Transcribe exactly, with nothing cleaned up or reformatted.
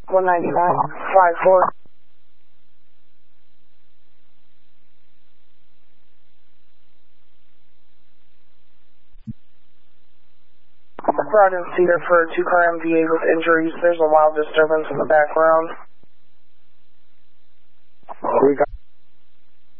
one ninety-nine, five four. Brought in Cedar for a two-car M V A with injuries. There's a wild disturbance in the background. We got